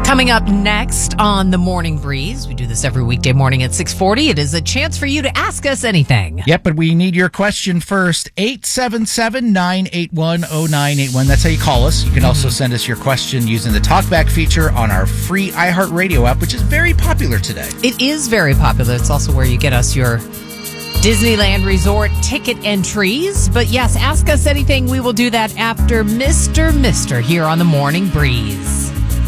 Coming up next on The Morning Breeze, we do this every weekday morning at 6:40. It is a chance for you to ask us anything. Yep, but we need your question first. 877-981-0981. That's how you call us. You can also send us your question using the TalkBack feature on our free iHeartRadio app, which is very popular today. It is very popular. It's also where you get us your Disneyland Resort ticket entries. But yes, ask us anything. We will do that after Mr. here on The Morning Breeze.